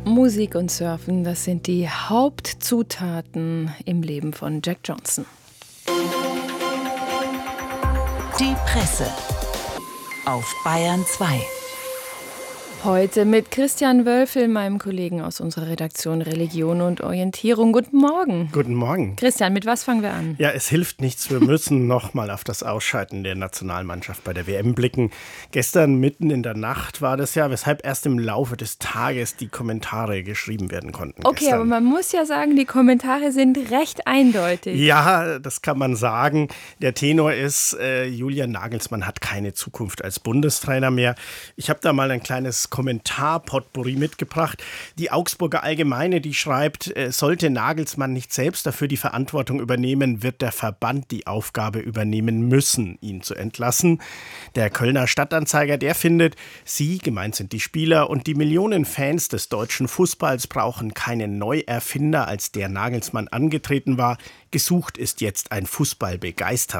Musik und Surfen, das sind die Hauptzutaten im Leben von Jack Johnson. Die Presse auf Bayern 2. Heute mit Christian Wölfel, meinem Kollegen aus unserer Redaktion Religion und Orientierung. Guten Morgen. Guten Morgen. Christian, mit was fangen wir an? Ja, es hilft nichts. Wir müssen nochmal auf das Ausscheiden der Nationalmannschaft bei der WM blicken. Gestern mitten in der Nacht war das ja, weshalb erst im Laufe des Tages die Kommentare geschrieben werden konnten. Okay, gestern. aber man muss ja sagen, die Kommentare sind recht eindeutig. Ja, das kann man sagen. Der Tenor ist, Julian Nagelsmann hat keine Zukunft als Bundestrainer mehr. Ich habe da mal ein kleines Kommentar-Potpourri mitgebracht. Die Augsburger Allgemeine, die schreibt, sollte Nagelsmann nicht selbst dafür die Verantwortung übernehmen, wird der Verband die Aufgabe übernehmen müssen, ihn zu entlassen. Der Kölner Stadtanzeiger, der findet, sie, gemeint sind die Spieler und die Millionen Fans des deutschen Fußballs brauchen keinen Neuerfinder, als der Nagelsmann angetreten war. Gesucht ist jetzt ein Fußballbegeisterter.